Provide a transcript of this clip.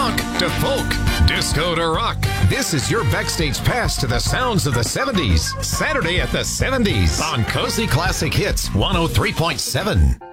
funk to folk, disco to rock. This is your backstage pass to the sounds of the 70s. Saturday at the 70s on Cozy Classic Hits 103.7.